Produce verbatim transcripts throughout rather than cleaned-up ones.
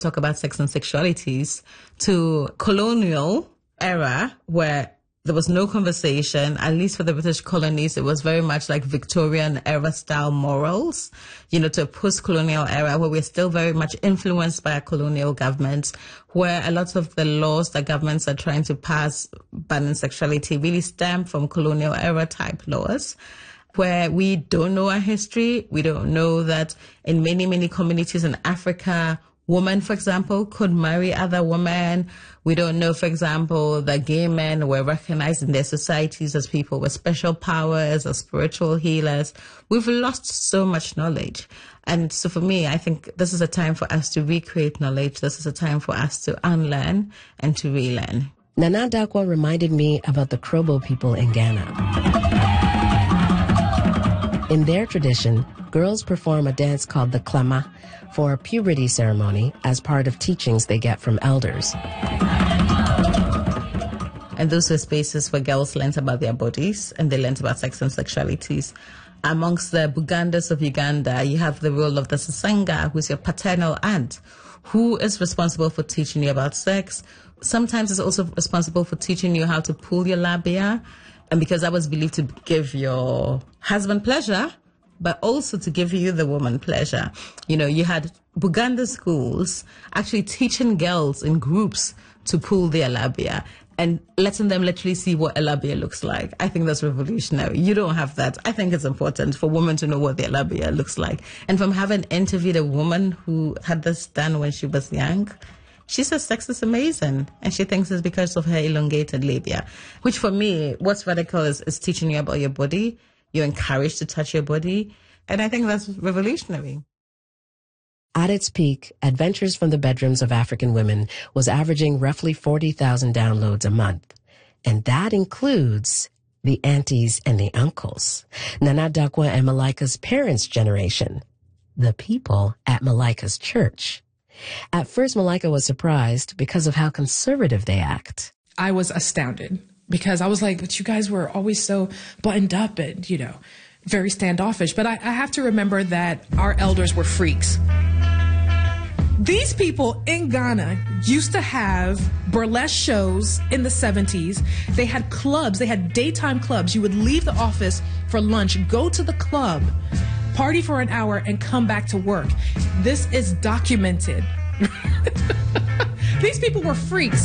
talk about sex and sexualities, to colonial era where there was no conversation, at least for the British colonies. It was very much like Victorian era style morals, you know, to a post-colonial era where we're still very much influenced by our colonial governments, where a lot of the laws that governments are trying to pass banning sexuality really stem from colonial era type laws, where we don't know our history. We don't know that in many, many communities in Africa, women, for example, could marry other women. We don't know, for example, that gay men were recognized in their societies as people with special powers or spiritual healers. We've lost so much knowledge. And so for me, I think this is a time for us to recreate knowledge. This is a time for us to unlearn and to relearn. Nana Dankwa reminded me about the Krobo people in Ghana. In their tradition, girls perform a dance called the klama for a puberty ceremony as part of teachings they get from elders. And those were spaces where girls learned about their bodies and they learned about sex and sexualities. Amongst the Bugandas of Uganda, you have the role of the Sasanga, who's your paternal aunt, who is responsible for teaching you about sex. Sometimes is also responsible for teaching you how to pull your labia. And because that was believed to give your husband pleasure, but also to give you, the woman, pleasure. You know, you had Buganda schools actually teaching girls in groups to pull their labia and letting them literally see what a labia looks like. I think that's revolutionary. You don't have that. I think it's important for women to know what their labia looks like. And from having interviewed a woman who had this done when she was young, she says sex is amazing, and she thinks it's because of her elongated labia, which for me, what's radical is, is teaching you about your body. You're encouraged to touch your body, and I think that's revolutionary. At its peak, Adventures from the Bedrooms of African Women was averaging roughly forty thousand downloads a month, and that includes the aunties and the uncles, Nana Dankwa and Malika's parents' generation, the people at Malika's church. At first, Malika was surprised because of how conservative they act. I was astounded because I was like, but you guys were always so buttoned up and, you know, very standoffish. But I, I have to remember that our elders were freaks. These people in Ghana used to have burlesque shows in the seventies. They had clubs. They had daytime clubs. You would leave the office for lunch, go to the club, party for an hour, and come back to work. This is documented. These people were freaks.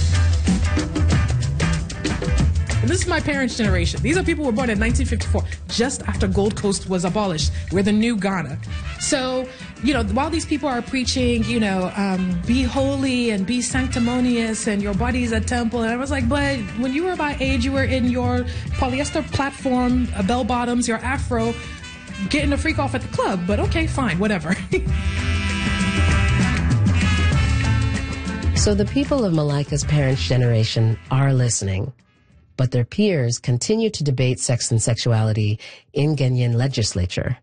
And this is my parents' generation. These are people who were born in nineteen fifty-four, just after Gold Coast was abolished. We're the new Ghana. So, you know, while these people are preaching, you know, um, be holy and be sanctimonious and your body's a temple, and I was like, but when you were my age, you were in your polyester platform, uh, bell bottoms, your afro, getting a freak off at the club. But okay, fine, whatever. So the people of Malika's parents' generation are listening, but their peers continue to debate sex and sexuality in Ghanaian legislature.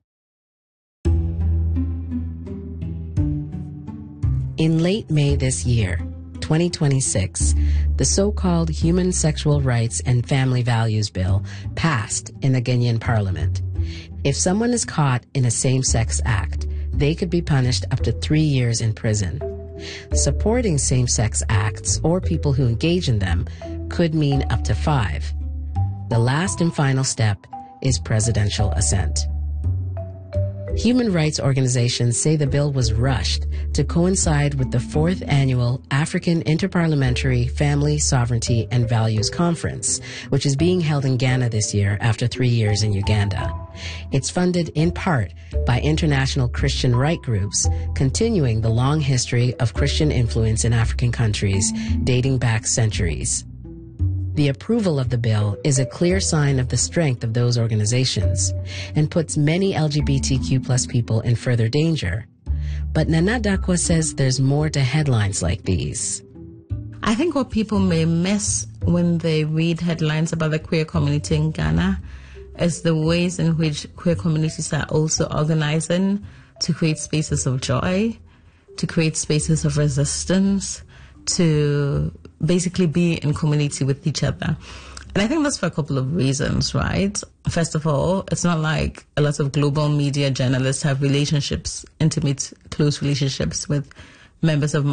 In late May this year, twenty twenty-six, the so-called Human Sexual Rights and Family Values Bill passed in the Ghanaian parliament. If someone is caught in a same-sex act, they could be punished up to three years in prison. Supporting same-sex acts or people who engage in them could mean up to five. The last and final step is presidential assent. Human rights organizations say the bill was rushed to coincide with the fourth annual African Interparliamentary Family, Sovereignty and Values Conference, which is being held in Ghana this year after three years in Uganda. It's funded in part by international Christian right groups, continuing the long history of Christian influence in African countries dating back centuries. The approval of the bill is a clear sign of the strength of those organizations and puts many L G B T Q plus people in further danger. But Nana Dankwa says there's more to headlines like these. I think what people may miss when they read headlines about the queer community in Ghana is the ways in which queer communities are also organizing to create spaces of joy, to create spaces of resistance, to basically be in community with each other. And I think that's for a couple of reasons, right? First of all, it's not like a lot of global media journalists have relationships, intimate, close relationships with members of